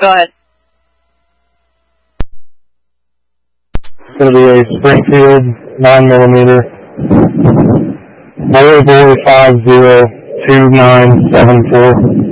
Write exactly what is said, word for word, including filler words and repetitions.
Go ahead. It's going to be a Springfield nine millimeter. Boy boy five zero two nine seven four.